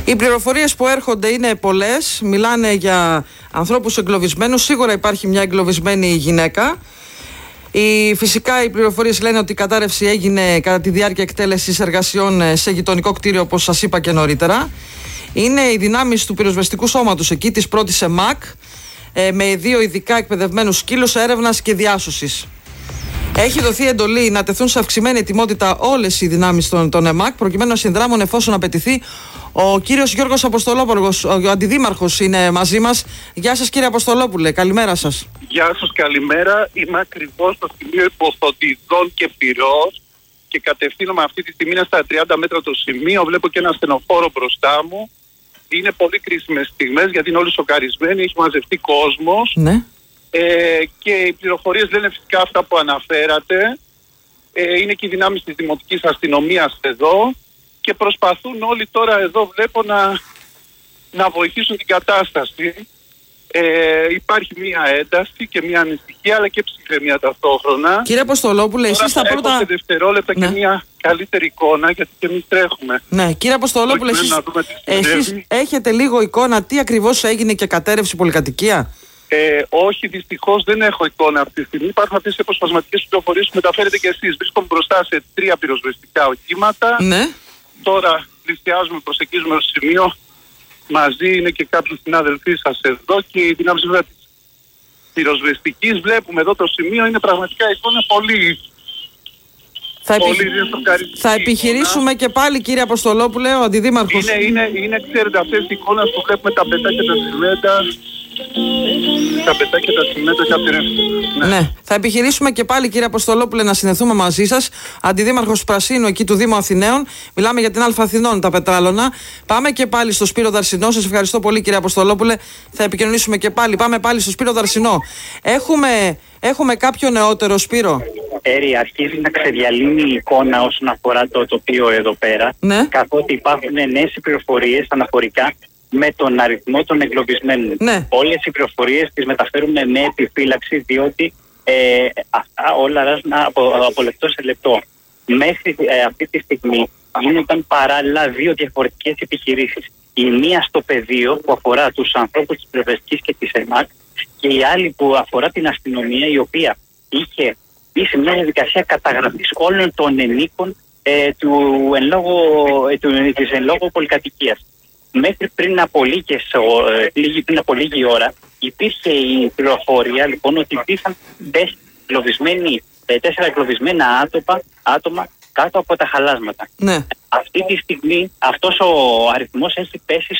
Οι πληροφορίες που έρχονται είναι πολλές. Μιλάνε για ανθρώπους εγκλωβισμένους. Σίγουρα υπάρχει μια εγκλωβισμένη γυναίκα. Φυσικά οι πληροφορίες λένε ότι η κατάρρευση έγινε κατά τη διάρκεια εκτέλεσης εργασιών σε γειτονικό κτίριο, όπως σας είπα και νωρίτερα. Είναι οι δυνάμεις του πυροσβεστικού σώματος εκεί, της πρώτης ΕΜΑΚ, με 2 ειδικά εκπαιδευμένους σκύλους έρευνας και διάσωσης. Έχει δοθεί εντολή να τεθούν σε αυξημένη ετοιμότητα όλες οι δυνάμεις των ΕΜΑΚ, προκειμένου να συνδράμουν εφόσον απαιτηθεί. Ο κύριος Γιώργος Αποστολόπουλος, ο αντιδήμαρχος, είναι μαζί μας. Γεια σας, κύριε Αποστολόπουλε, καλημέρα σας. Γεια σας, καλημέρα. Είμαι ακριβώς στο σημείο Υποθωτιδών και Πυρός και κατευθύνομαι αυτή τη στιγμή. Είναι στα 30 μέτρα το σημείο. Βλέπω και ένα στενοφόρο μπροστά μου. Είναι πολύ κρίσιμες στιγμές γιατί είναι όλοι σοκαρισμένοι. Έχει μαζευτεί κόσμος. Ναι. Και οι πληροφορίες λένε φυσικά αυτά που αναφέρατε. Είναι και οι δυνάμεις της Δημοτικής Αστυνομίας εδώ και προσπαθούν όλοι τώρα εδώ, βλέπω, να βοηθήσουν την κατάσταση. Υπάρχει μια ένταση και μια ανησυχία, αλλά και ψυχραιμία ταυτόχρονα. Κύριε Αποστολόπουλε, εσείς τα πρώτα... σε δευτερόλεπτα και μια καλύτερη εικόνα, γιατί και εμείς τρέχουμε. Ναι, κύριε Αποστολόπουλε, εσείς έχετε λίγο εικόνα τι ακριβώς έγινε και κατέρευσε η πολυκατοικία? Όχι, δυστυχώς δεν έχω εικόνα αυτή τη στιγμή. Υπάρχουν αυτές οι αποσπασματικές πληροφορίες που μεταφέρετε και εσείς. Βρίσκομαι μπροστά σε 3 πυροσβεστικά οχήματα. Ναι. Τώρα πλησιάζουμε, προσεγγίζουμε στο σημείο. Μαζί είναι και κάποιοι συνάδελφοί σας εδώ και οι δυνάμεις της πυροσβεστικής. Βλέπουμε εδώ το σημείο, είναι πραγματικά εικόνα πολύ... Θα επιχειρήσουμε και πάλι, κύριε Αποστολόπουλε, ο αντιδήμαρχος. Είναι, ξέρετε, αυτές οι εικόνες που βλέπουμε, τα πετάκια τα τσιμέντα. Τα πετάκια τα τσιμέντα και αυτή. Ναι. Θα επιχειρήσουμε και πάλι, κύριε Αποστολόπουλε, να συνδεθούμε μαζί σας. Αντιδήμαρχος Πρασίνου εκεί του Δήμου Αθηναίων. Μιλάμε για την Αλφα Αθηνών, τα πετράλωνα. Πάμε και πάλι στο Σπύρο Δαρσινό. Σας ευχαριστώ πολύ, κύριε Αποστολόπουλε. Θα επικοινωνήσουμε και πάλι. Πάμε πάλι στο Σπύρο Δαρσινό. Έχουμε κάποιο νεότερο, Σπύρο? Αρχίζει να ξεδιαλύνει η εικόνα όσον αφορά το τοπίο εδώ πέρα, ναι. Καθότι υπάρχουν νέες πληροφορίες αναφορικά με τον αριθμό των εγκλωβισμένων. Ναι. Όλες οι πληροφορίες τις μεταφέρουμε με επιφύλαξη, διότι αυτά όλα αλλάζουν από λεπτό σε λεπτό. Μέχρι αυτή τη στιγμή γίνονταν παράλληλα 2 διαφορετικές επιχειρήσεις. Η μία στο πεδίο που αφορά τους ανθρώπους της πυροσβεστικής και της ΕΜΑΚ, και η άλλη που αφορά την αστυνομία, η οποία είχε σε μια διαδικασία καταγραφής όλων των ενίκων της εν λόγω πολυκατοικίας. Μέχρι πριν από λίγη ώρα υπήρχε η πληροφορία λοιπόν ότι υπήρχαν 4 εγκλωβισμένα άτομα κάτω από τα χαλάσματα. Ναι. Αυτή τη στιγμή αυτός ο αριθμός έχει πέσει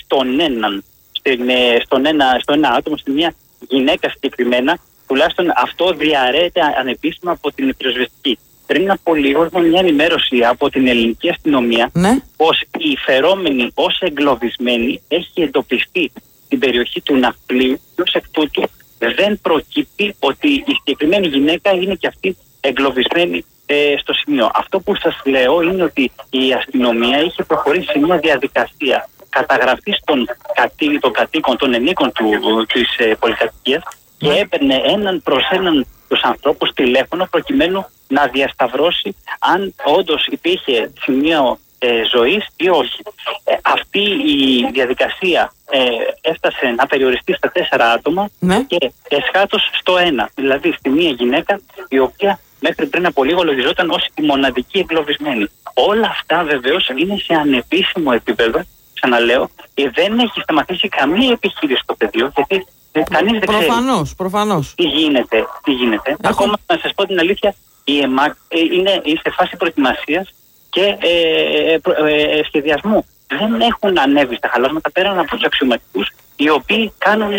στο ένα άτομο, στη μια γυναίκα συγκεκριμένα. Τουλάχιστον αυτό διαρρέεται ανεπίσημα από την πυροσβεστική. Πριν από λίγο έχουμε μια ενημέρωση από την ελληνική αστυνομία, ναι, πως η φερόμενη ως εγκλωβισμένη έχει εντοπιστεί στην περιοχή του ναυπλίου και ως εκ τούτου δεν προκύπτει ότι η συγκεκριμένη γυναίκα είναι και αυτή εγκλωβισμένη στο σημείο. Αυτό που σας λέω είναι ότι η αστυνομία είχε προχωρήσει σε μια διαδικασία καταγραφής των κατοίκων, των ενίκων της πολυκατοικίας, και έπαιρνε έναν προς έναν τους ανθρώπους τηλέφωνο προκειμένου να διασταυρώσει αν όντως υπήρχε σημείο ζωής ή όχι. Αυτή η διαδικασία έφτασε να περιοριστεί στα 4 άτομα, ναι, και εσχάτως στο 1, δηλαδή στη μία γυναίκα η οποία μέχρι πριν από λίγο λογιζόταν ως η μοναδική εγκλωβισμένη. Όλα αυτά βεβαίως είναι σε ανεπίσημο επίπεδο, ξαναλέω, δεν έχει σταματήσει καμία επιχείρηση στο πεδίο, γιατί κανείς δεν ξέρει προφανώς. Τι γίνεται. Ακόμα να σας πω την αλήθεια, η ΕΜΑΚ είναι σε φάση προετοιμασίας και σχεδιασμού. Δεν έχουν ανέβει στα χαλάσματα πέραν από τους αξιωματικούς, οι οποίοι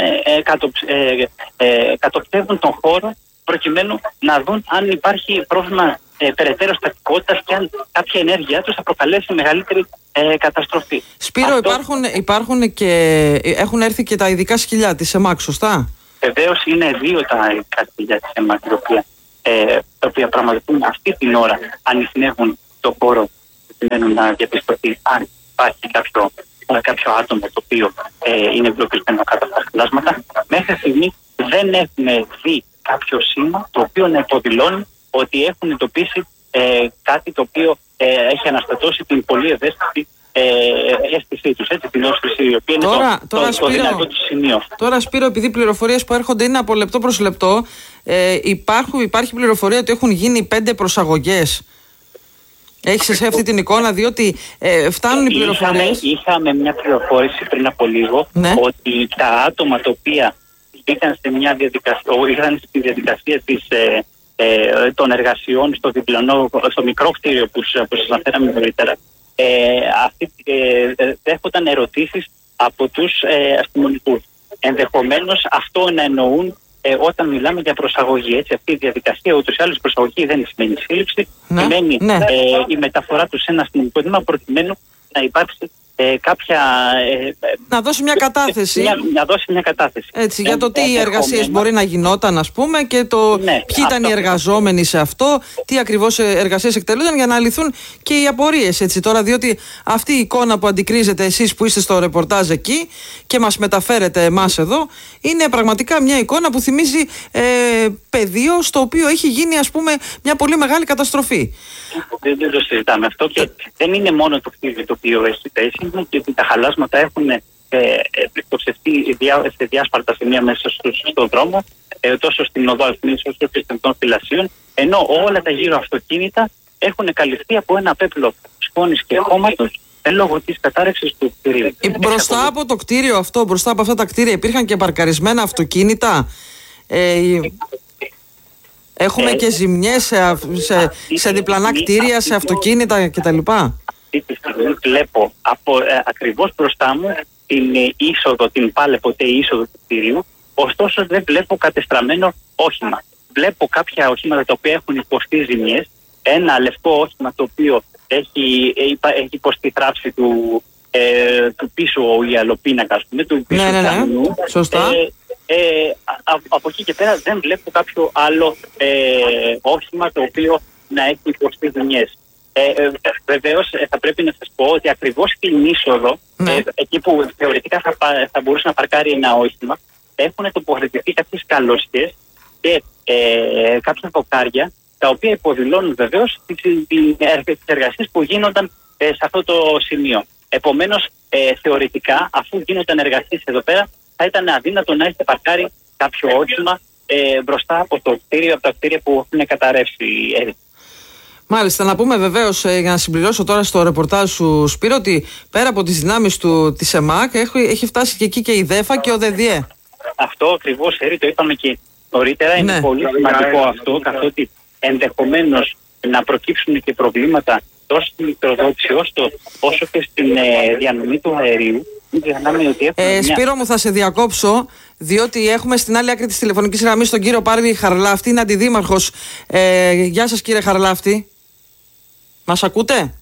κατοπτεύουν τον χώρο προκειμένου να δουν αν υπάρχει πρόβλημα περαιτέρω στατικότητας και αν κάποια ενέργειά τους θα προκαλέσει μεγαλύτερη καταστροφή. Σπύρο, υπάρχουν και έχουν έρθει και τα ειδικά σκυλιά της ΕΜΑΚ, σωστά? Βεβαίως είναι 2 τα ειδικά σκυλιά της ΕΜΑΚ, τα οποία πραγματοποιούν αυτή την ώρα ανιχνεύουν το χώρο προκειμένου να διαπιστωθεί αν υπάρχει κάποιο άτομο το οποίο είναι μπλοκισμένο κάτω από τα χαλάσματα. Μέχρι στιγμή δεν έχουμε δει κάποιο σήμα το οποίο να υποδηλώνει ότι έχουν εντοπίσει κάτι το οποίο έχει αναστατώσει την πολύ ευαίσθητη αίσθησή τους, έτσι, την όσφρηση, η οποία είναι το δυνατό του σημείο. Τώρα, Σπύρο, επειδή οι πληροφορίες που έρχονται είναι από λεπτό προς λεπτό, υπάρχει πληροφορία ότι έχουν γίνει 5 προσαγωγές. Έχεις εσύ αυτή την εικόνα, διότι φτάνουν οι πληροφορίες. Είχαμε μια πληροφόρηση πριν από λίγο, ναι, ότι τα άτομα τα οποία είχαν στη διαδικασία των εργασιών στο μικρό κτίριο που σας αναφέραμε νωρίτερα, δέχονταν ερωτήσεις από τους αστυνομικούς. Ενδεχομένως αυτό να εννοούν όταν μιλάμε για προσαγωγή. Έτσι, αυτή η διαδικασία, ούτως ή άλλως, προσαγωγή δεν σημαίνει σύλληψη, σημαίνει η μεταφορά του σε ένα αστυνομικό τμήμα προκειμένου να υπάρξει κάποια. Να δώσει μια κατάθεση. Να δώσει μια κατάθεση. Έτσι, για το τι εργασίες μπορεί να γινόταν, ας πούμε, και το ποιοι ήταν οι εργαζόμενοι σε αυτό, τι ακριβώς εργασίες εκτελούνταν, για να λυθούν και οι απορίες. Έτσι, τώρα, διότι αυτή η εικόνα που αντικρίζετε εσείς που είστε στο ρεπορτάζ εκεί και μας μεταφέρετε εμάς εδώ, είναι πραγματικά μια εικόνα που θυμίζει πεδίο στο οποίο έχει γίνει, ας πούμε, μια πολύ μεγάλη καταστροφή. Δεν το συζητάμε αυτό, και δεν είναι μόνο το κτίριο το οποίο έχει πέσει, είναι και ότι τα χαλάσματα έχουν πληκτοψευτεί σε διάσπαρτα σημεία μέσα στον δρόμο, τόσο στην οδό Αθηνής όσο και των Φυλασίων, ενώ όλα τα γύρω αυτοκίνητα έχουν καλυφθεί από ένα πέπλο σκόνης και χώματος λόγω της κατάρρευσης του κτίριου. Μπροστά από το κτίριο αυτό, μπροστά από αυτά τα κτίρια, υπήρχαν και παρκαρισμένα αυτοκίνητα. Έχουμε και ζημιές σε διπλανά κτίρια, σε αυτοκίνητα κτλ. Αυτή τη στιγμή βλέπω ακριβώς μπροστά μου την πάλε ποτέ είσοδο του κτίριου, ωστόσο δεν βλέπω κατεστραμμένο όχημα. Βλέπω κάποια οχήματα τα οποία έχουν υποστεί ζημιές, ένα λευκό όχημα το οποίο έχει υποστεί θράψη του πίσω γυαλοπίνακα, ας πούμε, του πίσω καμινού. Σωστά. Από εκεί και πέρα δεν βλέπω κάποιο άλλο όχημα το οποίο να έχει υποστεί ζημιές. Βεβαίως θα πρέπει να σας πω ότι ακριβώς στην είσοδο, εκεί που θεωρητικά θα μπορούσε να παρκάρει ένα όχημα, έχουν τοποθετηθεί κάποιες καλώσκες και κάποια βοκάρια, τα οποία υποδηλώνουν βεβαίως τις εργασίες που γίνονταν σε αυτό το σημείο. Επομένως, θεωρητικά, αφού γίνονταν εργασίες εδώ πέρα, θα ήταν αδύνατο να έχετε παρκάρει κάποιο όχημα μπροστά από τα κτίρια που έχουν καταρρεύσει. Μάλιστα, να πούμε βεβαίως, για να συμπληρώσω τώρα στο ρεπορτάζ σου, Σπύρο, ότι πέρα από τις δυνάμεις της ΕΜΑΚ έχει φτάσει και εκεί και η ΔΕΦΑ και ο ΔΕΔΙΕ. Αυτό ακριβώς, το είπαμε και νωρίτερα, είναι πολύ σημαντικό αυτό, καθότι ενδεχομένως να προκύψουν και προβλήματα τόσο στην ηλεκτροδότηση όσο και στην διανομή του αερίου. Σπύρο μου, θα σε διακόψω, διότι έχουμε στην άλλη άκρη της τηλεφωνικής γραμμής τον κύριο Πάρη Χαρλάφτη, είναι αντιδήμαρχος. Γεια σας, κύριε Χαρλάφτη. Μας ακούτε?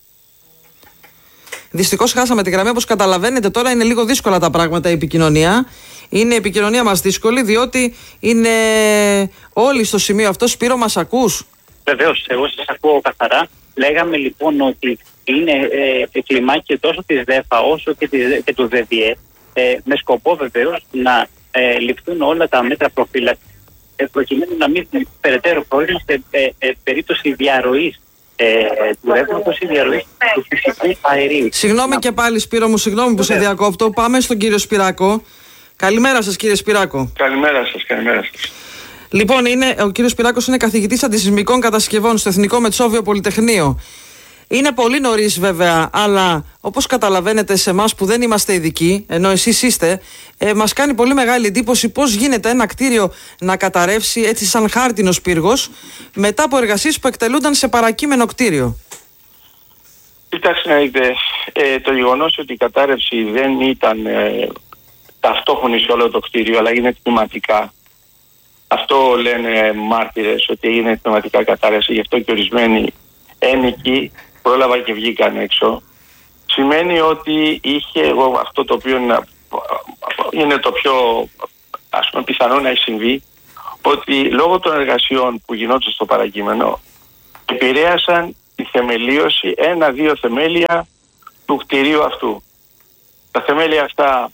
Δυστυχώς χάσαμε τη γραμμή, όπως καταλαβαίνετε. Τώρα είναι λίγο δύσκολα τα πράγματα, η επικοινωνία. Είναι η επικοινωνία μας δύσκολη, διότι είναι όλοι στο σημείο αυτό. Σπύρο, μας ακούς? Βεβαίως, εγώ σας ακούω καθαρά. Λέγαμε λοιπόν ότι είναι κλιμάκιο τόσο της ΔΕΦΑ όσο και του ΔΕΔΙΕ, με σκοπό βεβαίως να ληφθούν όλα τα μέτρα προφύλαξης, προκειμένου να μην περαιτέρω πρόβλημα σε περίπτωση διαρροής του ρεύματος ή διαρροής του φυσικού αερίου. Συγγνώμη και πάλι, Σπύρο μου, συγγνώμη που σε διακόπτω. Πάμε στον κύριο Σπυράκο. Καλημέρα σας, κύριε Σπυράκο. Καλημέρα σας, καλημέρα σας. Λοιπόν, ο κύριος Σπυράκος είναι καθηγητής αντισυσμικών κατασκευών στο Εθνικό Μετσόβιο Πολυτεχνείο. Είναι πολύ νωρίς βέβαια, αλλά όπως καταλαβαίνετε σε εμάς που δεν είμαστε ειδικοί, ενώ εσείς είστε, μας κάνει πολύ μεγάλη εντύπωση πώς γίνεται ένα κτίριο να καταρρεύσει έτσι σαν χάρτινος πύργος μετά από εργασίες που εκτελούνταν σε παρακείμενο κτίριο. Κοιτάξτε να δείτε, το γεγονός ότι η κατάρρευση δεν ήταν ταυτόχρονη σε όλο το κτίριο, αλλά είναι τμηματικά. Αυτό λένε μάρτυρες, ότι έγινε τμηματικά κατάρρευση, γι' αυτό και ορισμένοι ένοικοι πρόλαβαν και βγήκαν έξω. Σημαίνει ότι αυτό το οποίο είναι το πιο πιθανό να έχει συμβεί, ότι λόγω των εργασιών που γινόταν στο παρακείμενο επηρέασαν τη θεμελίωση 1-2 θεμέλια του κτηρίου αυτού. Τα θεμέλια αυτά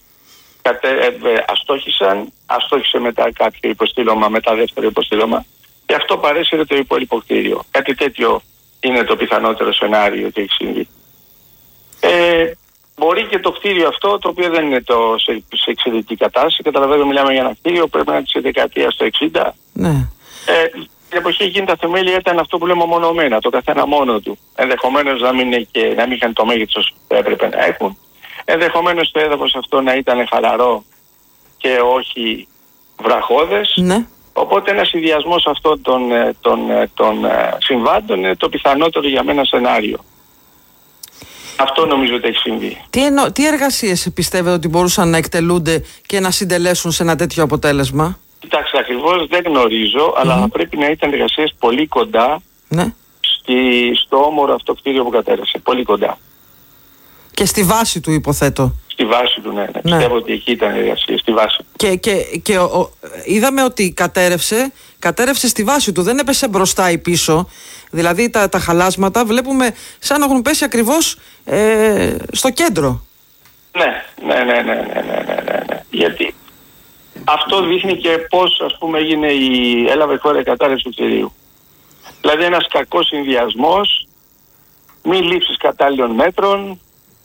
αστόχησε μετά κάποιο υποστήλωμα, μετά δεύτερο υποστήλωμα, και αυτό παρέσυρε το υπόλοιπο κτίριο. Κάτι τέτοιο είναι το πιθανότερο σενάριο ότι έχει συμβεί. μπορεί και το κτίριο αυτό, το οποίο δεν είναι σε εξαιρετική κατάσταση. Καταλαβαίνω, μιλάμε για ένα κτίριο που πρέπει να είναι τη δεκαετία του 60. Ναι. Την εποχή εκείνη τα θεμέλια ήταν αυτό που λέμε μονομένα, το καθένα μόνο του. Ενδεχομένως να μην είχαν το μέγεθος που έπρεπε να έχουν. Ενδεχομένως το έδαφος αυτό να ήταν χαλαρό και όχι βραχώδες. Ναι. Οπότε ένας συνδυασμός αυτών των συμβάντων είναι το πιθανότερο για μένα σενάριο. Αυτό νομίζω ότι έχει συμβεί. Τι εργασίες πιστεύετε ότι μπορούσαν να εκτελούνται και να συντελέσουν σε ένα τέτοιο αποτέλεσμα? Κοιτάξτε, ακριβώς δεν γνωρίζω, αλλά θα πρέπει να ήταν εργασίες πολύ κοντά, ναι, στο όμορο αυτό κτίριο που κατέρευσε. Πολύ κοντά. Και στη βάση του, υποθέτω. Στη βάση του, ναι. Πιστεύω ότι εκεί ήταν εργασίες, στη βάση του. Και είδαμε ότι κατέρευσε στη βάση του, δεν έπεσε μπροστά ή πίσω. Δηλαδή τα χαλάσματα βλέπουμε σαν να έχουν πέσει ακριβώς στο κέντρο. Ναι. Γιατί αυτό δείχνει και πώς, ας πούμε, έλαβε χώρα η κατάρρευση του κτηρίου. Δηλαδή ένας κακός συνδυασμός, μη λήψης κατάλληλων μέτρων,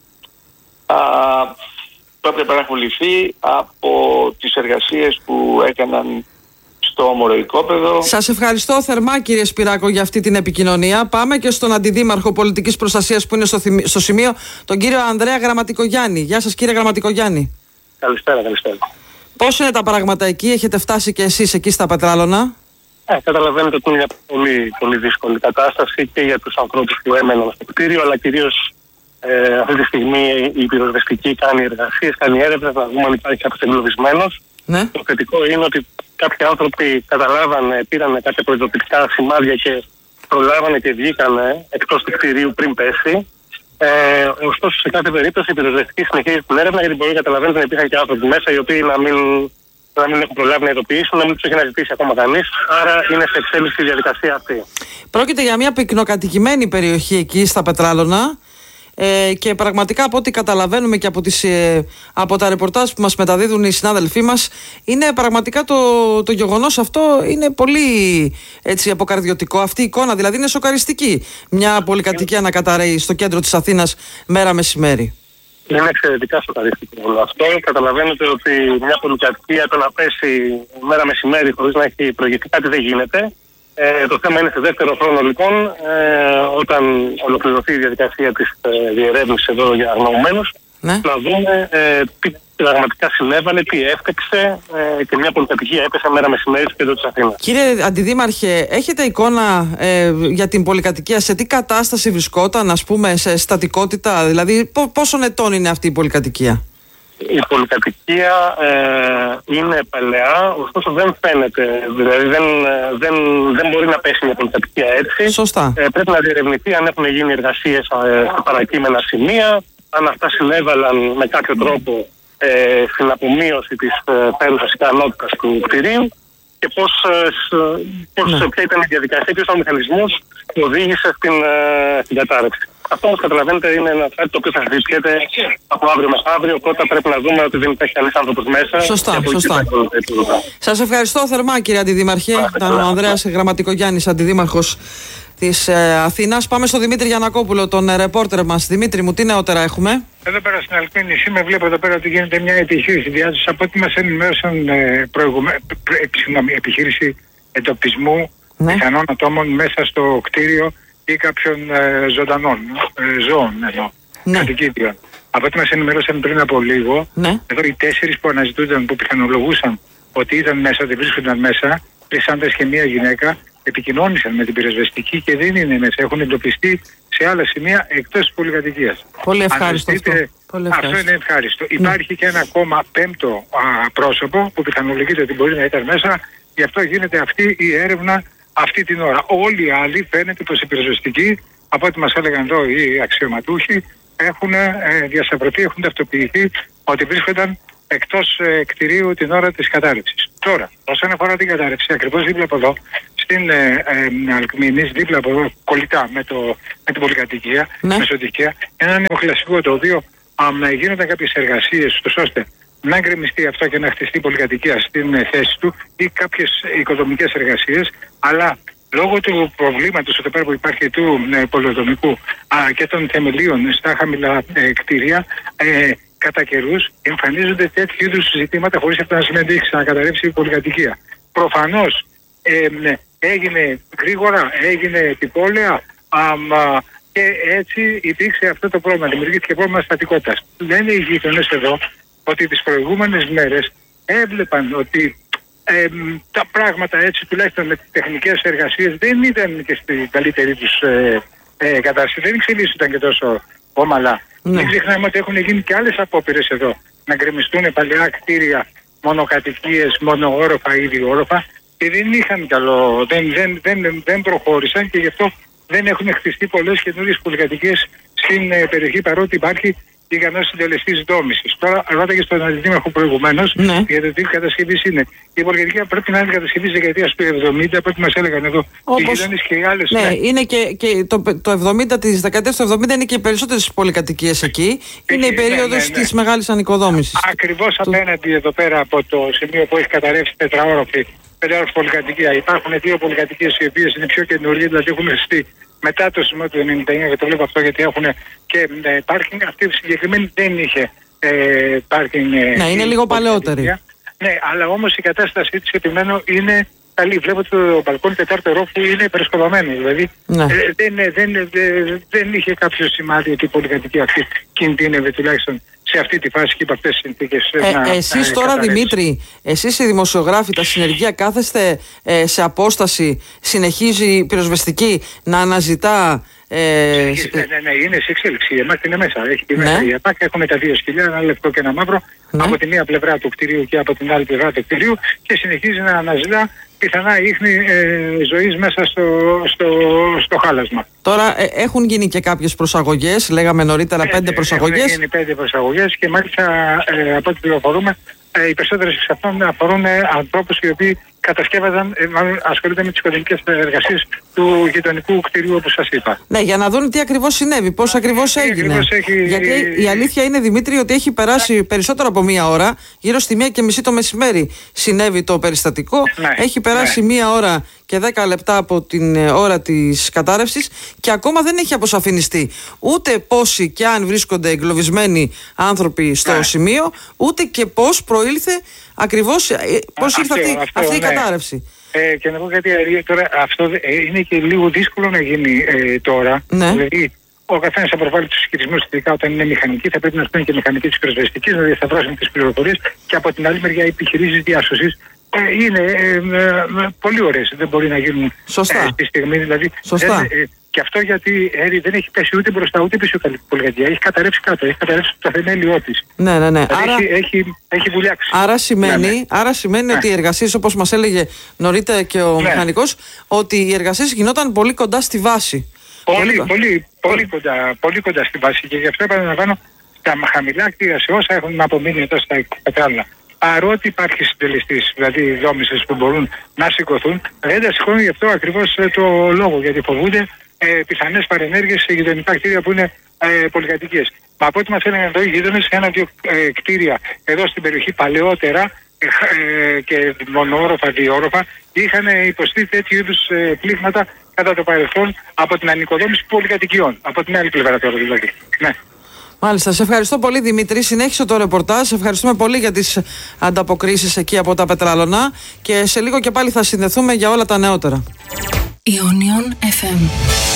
που έπρεπε να έχουν ληφθεί από τις εργασίες που έκαναν στο όμορο οικόπεδο. Σας ευχαριστώ θερμά, κύριε Σπυράκο, για αυτή την επικοινωνία. Πάμε και στον Αντιδήμαρχο Πολιτικής Προστασίας που είναι στο σημείο, τον κύριο Ανδρέα Γραμματικογιάννη. Γεια σας, κύριε Γραμματικογιάννη. Καλησπέρα. Πώς είναι τα πράγματα εκεί, έχετε φτάσει και εσείς εκεί στα Πετράλωνα? Καταλαβαίνετε ότι είναι μια πολύ, πολύ δύσκολη κατάσταση και για τους ανθρώπους που έμεναν στο κτίριο, αλλά κυρίως αυτή τη στιγμή η πυροσβεστική κάνει εργασίες, κάνει έρευνες να δούμε αν υπάρχει κάποιος εγκλωβισμένος. Ναι. Το θετικό είναι ότι κάποιοι άνθρωποι καταλάβανε, πήραν κάποια προειδοποιητικά σημάδια και προλάβανε και βγήκανε εκτός του κτηρίου πριν πέσει. Ωστόσο, σε κάθε περίπτωση η πυροσβεστική συνεχίζει την έρευνα, γιατί μπορεί να καταλαβαίνετε να υπήρχαν και άνθρωποι μέσα οι οποίοι να μην έχουν προλάβει να ειδοποιήσουν, να μην τους έχει αναζητήσει ακόμα κανείς. Άρα είναι σε εξέλιξη η διαδικασία αυτή. Πρόκειται για μια πυκνοκατοικημένη περιοχή εκεί στα Πετράλωνα. Και πραγματικά από ό,τι καταλαβαίνουμε και από τα ρεπορτάζ που μας μεταδίδουν οι συνάδελφοί μας, είναι πραγματικά το γεγονός αυτό είναι πολύ αποκαρδιωτικό. Αυτή η εικόνα δηλαδή είναι σοκαριστική. Μια πολυκατοικία να καταραίει στο κέντρο της Αθήνας μέρα μεσημέρι. Είναι εξαιρετικά σοκαριστικό όλο αυτό. Καταλαβαίνετε ότι μια πολυκατοικία το να πέσει μέρα μεσημέρι χωρίς να έχει προηγηθεί κάτι δεν γίνεται. Το θέμα είναι σε δεύτερο χρόνο λοιπόν, όταν ολοκληρωθεί η διαδικασία της διερεύνησης εδώ για αγνοωμένους, να δούμε τι πραγματικά συνέβαλε, τι έφταξε και μια πολυκατοικία έπεσε μέρα μεσημέρι στο κέντρο της Αθήνας. Κύριε Αντιδήμαρχε, έχετε εικόνα για την πολυκατοικία, σε τι κατάσταση βρισκόταν, ας πούμε, σε στατικότητα, δηλαδή πόσων ετών είναι αυτή η πολυκατοικία? Η πολυκατοικία είναι παλαιά, ωστόσο δεν φαίνεται, δηλαδή δεν μπορεί να πέσει μια πολυκατοικία έτσι. Σωστά. Πρέπει να διερευνηθεί αν έχουν γίνει εργασίες στα παρακείμενα σημεία, αν αυτά συνέβαλαν με κάποιο τρόπο στην απομείωση της φέρουσας ικανότητας του κτηρίου και ποια ήταν η διαδικασία, ποιος ήταν ο μηχανισμός που οδήγησε στην κατάρρευση. Αυτό όμως καταλαβαίνετε είναι ένα κάτι το οποίο θα συζητιέται από αύριο μεθαύριο. Πρώτα πρέπει να δούμε ότι δεν υπάρχει κανείς άνθρωπος μέσα. Σωστά. Σας ευχαριστώ θερμά, κύριε Αντιδήμαρχε. Ήταν ο Ανδρέας Γραμματικογιάννης, Αντιδήμαρχος της Αθήνας. Πάμε στο Δημήτρη Γιαννακόπουλο, τον ρεπόρτερ μας. Δημήτρη μου, τι νεότερα έχουμε? Εδώ πέρα στην Αλκμένη νησί βλέπω εδώ πέρα ότι γίνεται μια επιχείρηση διάσωσης. Από ό,τι μας ενημέρωσαν επιχείρηση εντοπισμού πιθανών ατόμων μέσα στο κτίριο ή κάποιων ζωντανών ζώων κατοικίδιων. Από ό,τι μας ενημερώσαν πριν από λίγο, εδώ οι 4 που αναζητούνταν, που πιθανολογούσαν ότι ήταν μέσα, ότι βρίσκονταν μέσα, 3 άντρες και μία γυναίκα, επικοινώνησαν με την πυροσβεστική και δεν είναι μέσα. Έχουν εντοπιστεί σε άλλα σημεία εκτός της πολυκατοικίας. Πολύ ευχάριστο αυτό είναι ευχάριστο. Υπάρχει και ένα ακόμα 5ο πρόσωπο που πιθανολογείται ότι μπορεί να ήταν μέσα, γι' αυτό γίνεται αυτή η έρευνα αυτή την ώρα. Όλοι οι άλλοι φαίνεται πως οι πυροσβεστικοί, από ό,τι μας έλεγαν εδώ οι αξιωματούχοι, έχουν διασταυρωθεί, έχουν ταυτοποιηθεί ότι βρίσκονταν εκτός κτηρίου την ώρα της κατάρρευσης. Τώρα, όσον αφορά την κατάρρευση, ακριβώς δίπλα από εδώ, στην Αλκμήνης, δίπλα από εδώ, κολλητά με την πολυκατοικία, μεσοτυχία, ένα νεοκλασικό το οποίο γίνονταν κάποιες εργασίες, ώστε να γκρεμιστεί αυτό και να χτιστεί πολυκατοικία στην θέση του ή κάποιες οικοδομικές εργασίες, αλλά λόγω του προβλήματος εδώ πέρα που υπάρχει του πολεοδομικού και των θεμελίων στα χαμηλά κτίρια, κατά καιρούς εμφανίζονται τέτοιου είδους ζητήματα χωρίς αυτό να σημαίνει ότι έχει ξανακαταρρεύσει η πολυκατοικία. Προφανώς έγινε γρήγορα, έγινε επιπόλαια και έτσι υπήρξε αυτό το πρόβλημα. Δημιουργήθηκε πρόβλημα στατικότητας. Λένε οι γείτονες εδώ ότι τις προηγούμενες μέρες έβλεπαν ότι τα πράγματα έτσι τουλάχιστον με τις τεχνικές εργασίες δεν ήταν και στην καλύτερη τους κατάσταση. Δεν εξελίσσονταν και τόσο όμαλα. Ναι. Μην ξεχνάμε ότι έχουν γίνει και άλλες απόπειρες εδώ να γκρεμιστούν παλιά κτίρια, μονοκατοικίες, μονοόροφα ή διόροφα και δεν είχαν καλό, δεν προχώρησαν και γι' αυτό δεν έχουν χτιστεί πολλές καινούριες πολυκατοικίες στην περιοχή, παρότι υπάρχει ικανός συντελεστής δόμησης. Τώρα ρώταγε στον αντιδήμαρχο προηγουμένως για το τι κατασκευής είναι. Η πολυκατοικία πρέπει να είναι κατασκευής της δεκαετίας του 70, από ό,τι μας έλεγαν εδώ οι γείτονες και οι άλλες. Ναι, είναι και το 70 της δεκαετίας του 70 είναι και οι περισσότερες πολυκατοικίες εκεί. Είναι η περίοδος της μεγάλης ανοικοδόμησης. Ακριβώς απέναντι εδώ πέρα από το σημείο που έχει καταρρεύσει τετραόροφη πολυκατοικία. Υπάρχουν δύο πολυκατοικίες οι οποίες είναι πιο καινούργιες, δηλαδή έχουν χτιστεί μετά το σημείο του 99 και το βλέπω αυτό γιατί έχουν και πάρκινγκ. Αυτή η συγκεκριμένη δεν είχε πάρκινγκ. Ναι, είναι λίγο παλαιότερη. Ναι, αλλά όμως η κατάστασή της επιμένω είναι καλή. Βλέπω ότι το μπαλκόνι τετάρτου ορόφου είναι υπερσκοδωμένο. Δηλαδή δεν είχε κάποιο σημάδι ότι η πολυκατοικία αυτή κινδύνευε τουλάχιστον σε αυτή τη φάση και υπ' αυτές τις συνθήκες. Εσείς τώρα, Δημήτρη, εσείς οι δημοσιογράφοι, τα συνεργεία, κάθεστε σε απόσταση, συνεχίζει η πυροσβεστική να αναζητά. Ναι, είναι σε εξέλιξη. Εμάς είναι μέσα. Έχει τη μέσα η ΕΠΑΚ, έχουμε τα δύο σκυλιά, ένα λευκό και ένα μαύρο, από τη μία πλευρά του κτηρίου και από την άλλη πλευρά του κτηρίου και συνεχίζει να αναζητά πιθανά ίχνη ζωής μέσα στο χάλασμα. Τώρα έχουν γίνει και κάποιες προσαγωγές, λέγαμε νωρίτερα 5 προσαγωγές. Έχουν γίνει 5 προσαγωγές και μάλιστα από ό,τι πληροφορούμε οι περισσότερες εξ αυτών αφορούν ανθρώπους οι οποίοι κατασκεύαζαν, ασχολούνται με τις οικονομικές εργασίες του γειτονικού κτηρίου όπως σας είπα. Ναι, για να δουν τι ακριβώς συνέβη, πώς ακριβώς έγινε. Γιατί η αλήθεια είναι, Δημήτρη, ότι έχει περάσει περισσότερο από μία ώρα, γύρω στη 1:30 το μεσημέρι συνέβη το περιστατικό. Έχει περάσει 1 ώρα και 10 λεπτά από την ώρα της κατάρρευσης και ακόμα δεν έχει αποσαφινιστεί ούτε πόσοι και αν βρίσκονται εγκλωβισμένοι άνθρωποι στο σημείο, ούτε και πώς προήλθε ακριβώς, πώς ήρθε αυτή η κατάρρευση. Και να πω κάτι, τώρα αυτό είναι και λίγο δύσκολο να γίνει τώρα. Δηλαδή, ο καθένας θα προβάλλει τους ισχυρισμούς, ειδικά όταν είναι μηχανικοί, θα πρέπει να στέλνει και μηχανικοί της πυροσβεστικής, να διασταυρώσουν τις πληροφορίες και από την άλλη μεριά οι επιχειρήσεις διάσωσης είναι πολύ ωραίες. Δεν μπορεί να γίνουν στη στιγμή. Δηλαδή, και αυτό γιατί δεν έχει πέσει ούτε μπροστά ούτε πίσω η πολυκατοικία. Έχει καταρρεύσει κάτω, έχει καταρρεύσει το θεμέλιό της. Ναι. Δηλαδή έχει βουλιάξει. Άρα σημαίνει ότι οι εργασίες, όπως μας έλεγε νωρίτερα και ο μηχανικός, ότι οι εργασίες γινόταν πολύ κοντά στη βάση. Πολύ κοντά στη βάση. Και γι' αυτό επαναλαμβάνω, τα χαμηλά κτίρια σε όσα έχουν απομείνει εδώ στα κατάλληλα, παρότι υπάρχει συντελεστής, δηλαδή δόμησες που μπορούν να σηκωθούν, δεν τα σηκώνουν γι' αυτό ακριβώς το λόγο, γιατί φοβούνται πιθανές παρενέργειες σε γειτονικά κτίρια που είναι πολυκατοικίες. Μα από ό,τι μας έλεγαν εδώ οι γείτονες, ένα-δύο κτίρια εδώ στην περιοχή παλαιότερα και μονοόροφα, διόροφα, είχαν υποστεί τέτοιου είδους πλήγματα κατά το παρελθόν από την ανοικοδόμηση πολυκατοικιών. Από την άλλη πλευρά τώρα δηλαδή. Ναι. Μάλιστα. Σε ευχαριστώ πολύ, Δημήτρη. Συνέχισε το ρεπορτάζ. Σε ευχαριστούμε πολύ για τις ανταποκρίσεις εκεί από τα Πετράλωνα και σε λίγο και πάλι θα συνδεθούμε για όλα τα νεότερα. Ionion FM.